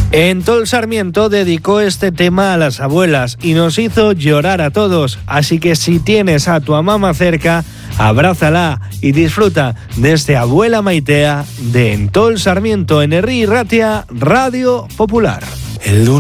En Tol Sarmiento dedicó este tema a las abuelas y nos hizo llorar a todos. Así que si tienes a tu mamá cerca, abrázala y disfruta de este Abuela Maitea de En Tol Sarmiento en Herri Ratia, Radio Popular.